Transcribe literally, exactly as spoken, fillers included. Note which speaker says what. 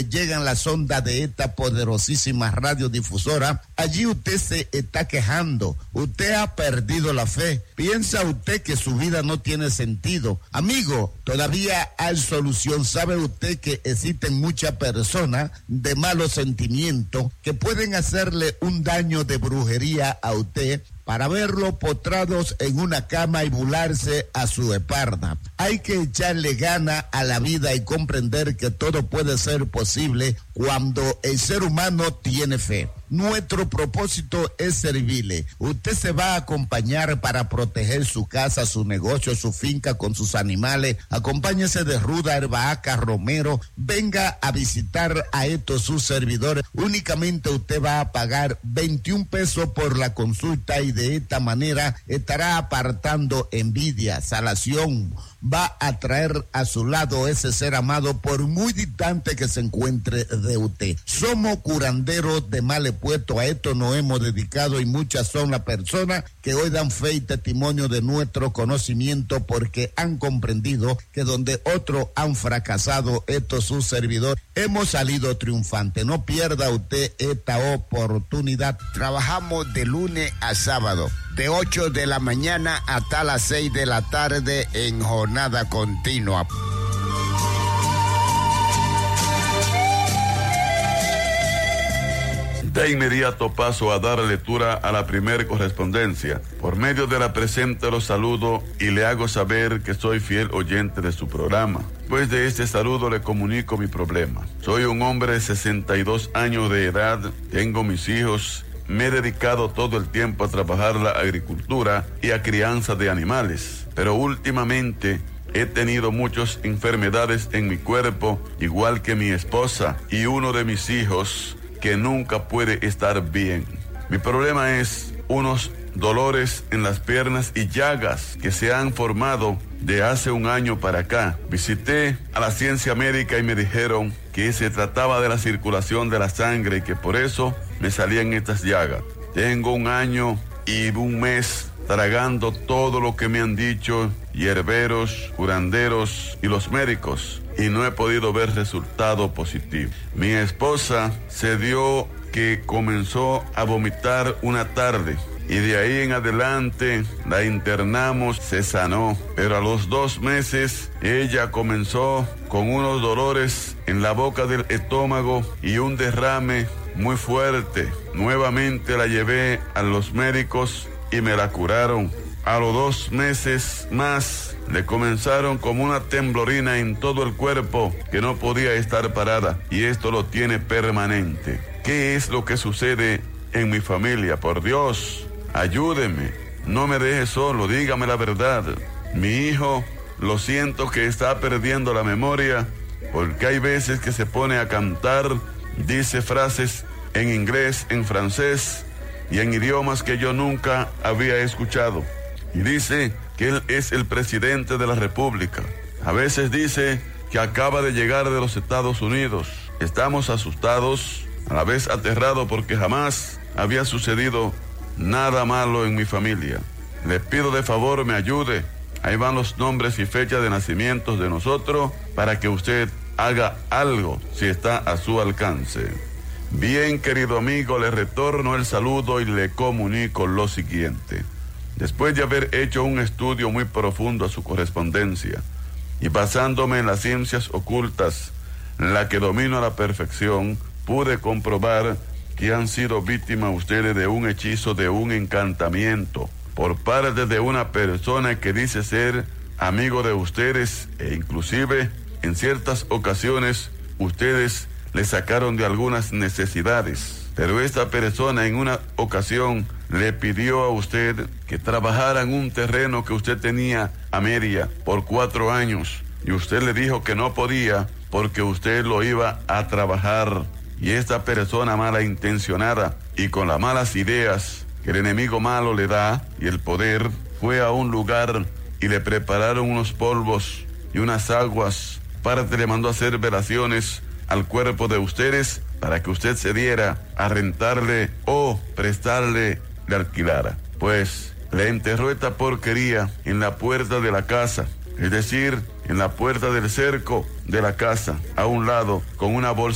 Speaker 1: llegan las ondas de esta poderosísima radiodifusora, allí usted se está quejando, usted ha perdido la fe, piensa usted que su vida no tiene sentido. Amigo, todavía hay solución. ¿Sabe usted que existen muchas personas de malos sentimientos que pueden hacerle un daño de brujería a usted para verlo postrados en una cama y burlarse a su espalda? Hay que echarle gana a la vida y comprender que todo puede ser posible cuando el ser humano tiene fe. Nuestro propósito es servirle. Usted se va a acompañar para proteger su casa, su negocio, su finca con sus animales. Acompáñese de Ruda, Herbahaca, Romero. Venga a visitar a estos sus servidores. Únicamente usted va a pagar veintiún pesos por la consulta y de esta manera estará apartando envidia, salación. Va a traer a su lado ese ser amado por muy distante que se encuentre de usted. Somos curanderos de males puestos, a esto nos hemos dedicado y muchas son las personas que hoy dan fe y testimonio de nuestro conocimiento porque han comprendido que donde otros han fracasado, estos sus servidores, hemos salido triunfantes. No pierda usted esta oportunidad. Trabajamos de lunes a sábado, de ocho de la mañana hasta las seis de la tarde en jornada continua.
Speaker 2: De inmediato paso a dar lectura a la primera correspondencia. Por medio de la presente los saludo y le hago saber que soy fiel oyente de su programa. Después de este saludo le comunico mi problema. Soy un hombre de sesenta y dos años de edad, tengo mis hijos, me he dedicado todo el tiempo a trabajar la agricultura y a crianza de animales, pero últimamente he tenido muchas enfermedades en mi cuerpo, igual que mi esposa y uno de mis hijos, que nunca puede estar bien. Mi problema es unos dolores en las piernas y llagas que se han formado de hace un año para acá. Visité a la ciencia médica y me dijeron que se trataba de la circulación de la sangre y que por eso me salían estas llagas. Tengo un año y un mes tragando todo lo que me han dicho hierberos, curanderos y los médicos, y no he podido ver resultado positivo. Mi esposa se dio que comenzó a vomitar una tarde y de ahí en adelante la internamos, se sanó, pero a los dos meses ella comenzó con unos dolores en la boca del estómago y un derrame muy fuerte. Nuevamente la llevé a los médicos y me la curaron. A los dos meses más le comenzaron como una temblorina en todo el cuerpo que no podía estar parada, y esto lo tiene permanente. ¿Qué es lo que sucede en mi familia? Por Dios, ayúdeme, no me deje solo, dígame la verdad. Mi hijo, lo siento que está perdiendo la memoria, porque hay veces que se pone a cantar, dice frases en inglés, en francés y en idiomas que yo nunca había escuchado. Y dice que él es el presidente de la República. A veces dice que acaba de llegar de los Estados Unidos. Estamos asustados, a la vez aterrados, porque jamás había sucedido nada malo en mi familia. Le pido de favor me ayude. Ahí van los nombres y fechas de nacimientos de nosotros para que usted haga algo si está a su alcance. Bien, querido amigo, le retorno el saludo y le comunico lo siguiente. Después de haber hecho un estudio muy profundo a su correspondencia y basándome en las ciencias ocultas, la que domino a la perfección, pude comprobar que han sido víctimas ustedes de un hechizo, de un encantamiento, por parte de una persona que dice ser amigo de ustedes, e inclusive en ciertas ocasiones ustedes le sacaron de algunas necesidades. Pero esta persona en una ocasión le pidió a usted que trabajara en un terreno que usted tenía a media por cuatro años, y usted le dijo que no podía porque usted lo iba a trabajar. Y esta persona mala intencionada y con las malas ideas que el enemigo malo le da y el poder, fue a un lugar y le prepararon unos polvos y unas aguas para que le mandó a hacer velaciones al cuerpo de ustedes para que usted se diera a rentarle o prestarle, le alquilara. Pues le enterró esta porquería en la puerta de la casa, es decir, en la puerta del cerco de la casa, a un lado, con una bolsa